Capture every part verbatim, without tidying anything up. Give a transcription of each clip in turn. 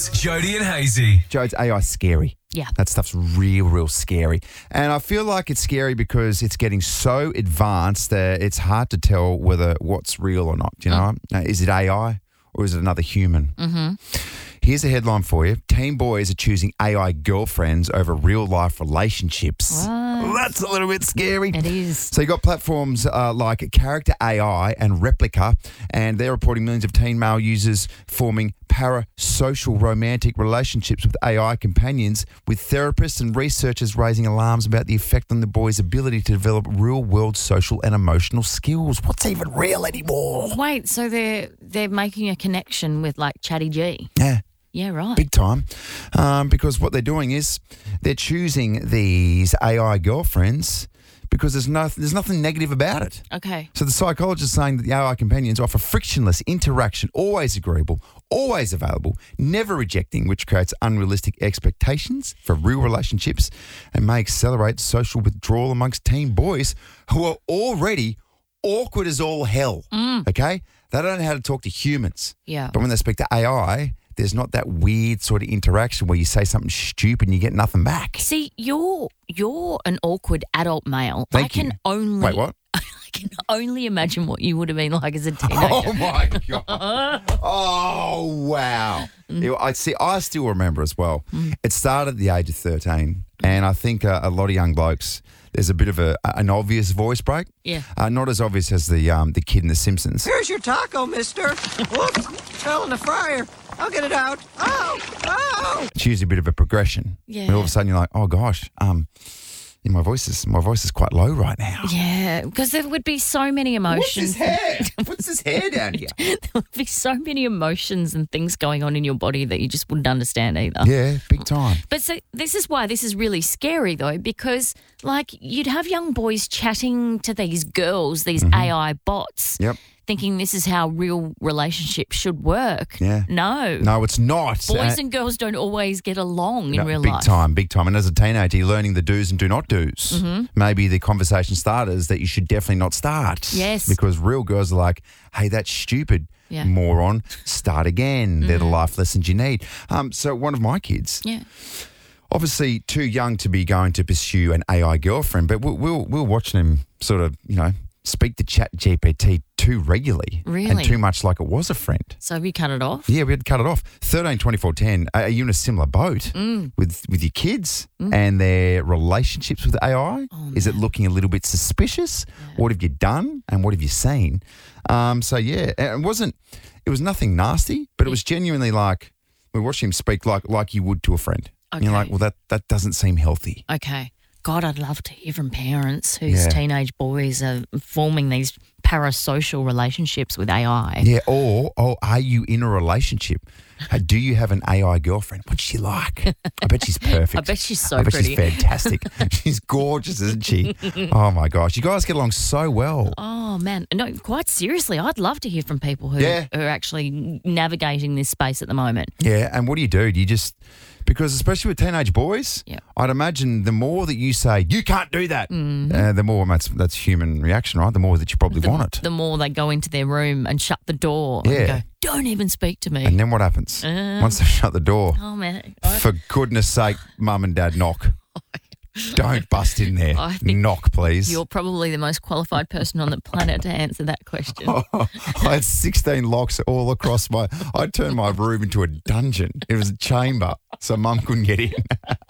Breakfast, Jody and Hazy. Jodes, A I's scary. Yeah. That stuff's real, real scary. And I feel like it's scary because it's getting so advanced that it's hard to tell whether what's real or not. Do you know? Mm. Is it A I or is it another human? Mm-hmm. Here's a headline for you. Teen boys are choosing A I girlfriends over real-life relationships. What? That's a little bit scary. It is. So you got platforms uh, like Character A I and Replica, and they're reporting millions of teen male users forming parasocial romantic relationships with A I companions, with therapists and researchers raising alarms about the effect on the boys' ability to develop real-world social and emotional skills. What's even real anymore? Wait, so they're they're making a connection with like Chatty G? Yeah. Yeah, right. Big time. Um, because what they're doing is they're choosing these A I girlfriends because there's no, there's nothing negative about it. Okay. So the psychologist is saying that the A I companions offer frictionless interaction, always agreeable, always available, never rejecting, which creates unrealistic expectations for real relationships and may accelerate social withdrawal amongst teen boys who are already awkward as all hell. Mm. Okay? They don't know how to talk to humans. Yeah. But when they speak to A I, there's not that weird sort of interaction where you say something stupid and you get nothing back. See, you're you're an awkward adult male. Thank I can you. only Wait, what? I can only imagine what you would have been like as a teenager. Oh, my God. Oh, wow. Mm. I see. I still remember as well. Mm. It started at the age of thirteen, and I think uh, a lot of young blokes, there's a bit of a an obvious voice break. Yeah. Uh, not as obvious as the um, the kid in The Simpsons. Here's your taco, mister. Whoops. Fell in the fryer. I'll get it out. Oh, oh. It's usually a bit of a progression. Yeah. And all of a sudden you're like, oh, gosh, um, yeah, my voice is my voice is quite low right now. Yeah, because there would be so many emotions. What's his hair? What's his hair down here? There would be so many emotions and things going on in your body that you just wouldn't understand either. Yeah, big time. But so this is why this is really scary, though, because, like, you'd have young boys chatting to these girls, these Mm-hmm. A I bots, Yep. thinking this is how real relationships should work. Yeah. No. No, it's not. Boys Uh, and girls don't always get along in no, real big life. time, big time. And as a teenager, you're learning the do's and do not do's. Mm-hmm. Maybe the conversation starters that you should definitely not start. Yes. Because real girls are like, hey, that's stupid, Yeah. moron. Start again. They're the Mm-hmm. life lessons you need. Um, so one of my kids, Yeah. obviously too young to be going to pursue an A I girlfriend, but we'll, we'll, we're watching him sort of, you know, speak to Chat G P T too regularly. Really? And too much like it was a friend. So have you cut it off? Yeah, we had to cut it off. thirteen, twenty-four, ten. Are you in a similar boat Mm. with, with your kids and their relationships with A I? Oh, Is it looking a little bit suspicious? What have you done and what have you seen? Um, so, yeah, it wasn't, it was nothing nasty, but it was genuinely like, we watched him speak like like you would to a friend. And you're Okay. like, well, that, that doesn't seem healthy. Okay. God, I'd love to hear from parents whose Yeah. teenage boys are forming these parasocial relationships with A I. Yeah, or, or are you in a relationship? Uh, do you have an A I girlfriend? What's she like? I bet she's perfect. I bet she's so I bet pretty. she's fantastic. She's gorgeous, isn't she? Oh, my gosh. You guys get along so well. Oh, man. No, quite seriously, I'd love to hear from people who Yeah. are actually navigating this space at the moment. Yeah, and what do you do? Do you just... Because especially with teenage boys, Yep. I'd imagine the more that you say, you can't do that, Mm-hmm. uh, the more that's, that's human reaction, right? The more that you probably The, want it. the more they go into their room and shut the door Yeah. and go, don't even speak to me. And then what happens? Uh, Once they shut the door, oh, man. I, for goodness sake, mum and dad, knock. Don't bust in there. I think Knock, please. you're probably the most qualified person on the planet to answer that question. I had sixteen locks all across my... I turned my room into a dungeon. It was a chamber, so mum couldn't get in.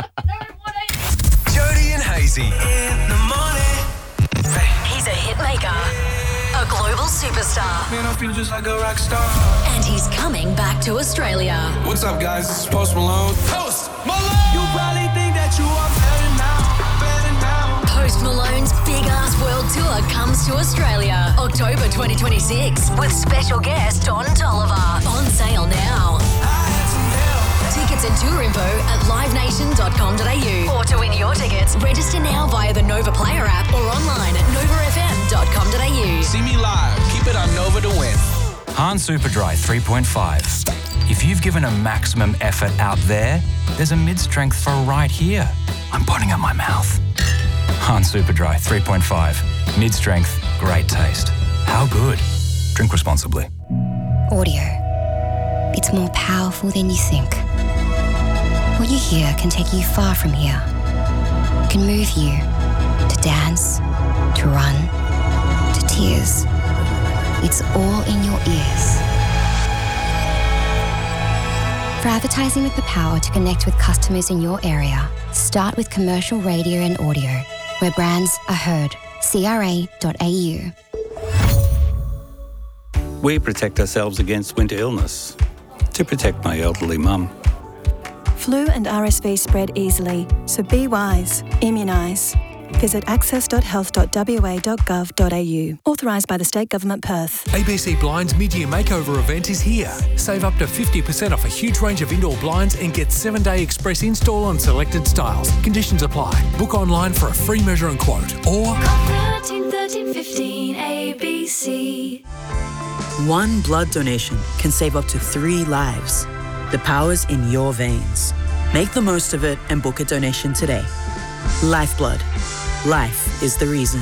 Jody and Hazy. In the morning. He's a hit maker, a global superstar, Man, I feel just like a rock star. and he's coming back to Australia. What's up, guys? This is Post Malone. Post Malone! You probably think that you are better now, better now. Post Malone's big ass world tour comes to Australia, October twenty twenty-six, with special guest Don Tolliver. On sale now. I had some help. Tickets and tour info at live nation dot com dot a u. Or to win your tickets, register now via the Nova Player app or online at nova f m dot com dot a u. See me live. Keep it on Nova to win. Han Superdry three point five. If you've given a maximum effort out there, there's a mid-strength for right here. I'm putting up my mouth. Han Superdry three point five. Mid-strength, great taste. How good? Drink responsibly. Audio. It's more powerful than you think. What you hear can take you far from here. It can move you to dance, to run, to tears. It's all in your ears. For advertising with the power to connect with customers in your area, start with commercial radio and audio, where brands are heard. C R A dot A U. We protect ourselves against winter illness to protect my elderly mum. Flu and R S V spread easily, so be wise. Immunise. Visit access dot health dot w a dot gov dot a u. Authorised by the State Government, Perth. A B C Blinds mid-year makeover event is here. Save up to fifty percent off a huge range of indoor blinds and get seven-day express install on selected styles. Conditions apply. Book online for a free measure and quote or thirteen thirteen fifteen A B C. One blood donation can save up to three lives. The power's in your veins. Make the most of it and book a donation today. Lifeblood. Life is the reason.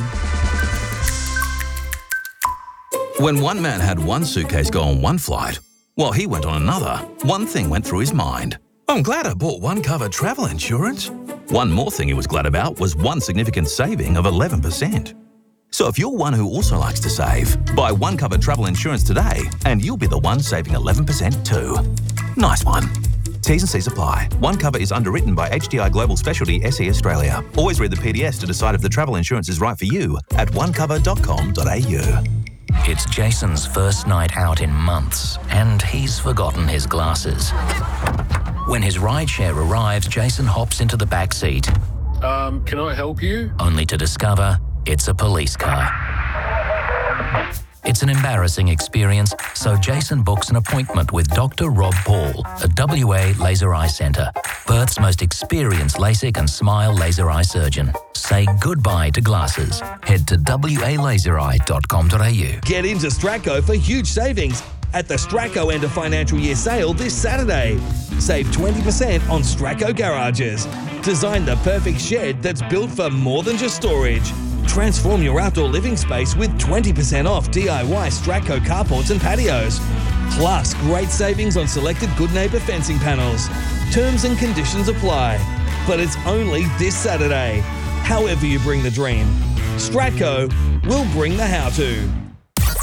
When one man had one suitcase go on one flight, while he went on another, one thing went through his mind. I'm glad I bought One Cover travel insurance. One more thing he was glad about was one significant saving of eleven percent. So if you're one who also likes to save, buy One Cover travel insurance today and you'll be the one saving eleven percent too. Nice one. T's and C's apply. One Cover is underwritten by H D I Global Specialty S E Australia. Always read the P D S to decide if the travel insurance is right for you at one cover dot com dot a u. It's Jason's first night out in months, and he's forgotten his glasses. When his rideshare arrives, Jason hops into the back seat. Um, can I help you? Only to discover it's a police car. It's an embarrassing experience, so Jason books an appointment with Doctor Rob Paul at W A Laser Eye Centre, Perth's most experienced LASIK and SMILE laser eye surgeon. Say goodbye to glasses. Head to w a laser eye dot com dot a u. Get into Stratco for huge savings at the Stratco End of Financial Year sale this Saturday. Save twenty percent on Stratco garages. Design the perfect shed that's built for more than just storage. Transform your outdoor living space with twenty percent off D I Y Stratco carports and patios. Plus, great savings on selected Good Neighbour fencing panels. Terms and conditions apply. But it's only this Saturday. However you bring the dream, Stratco will bring the how-to.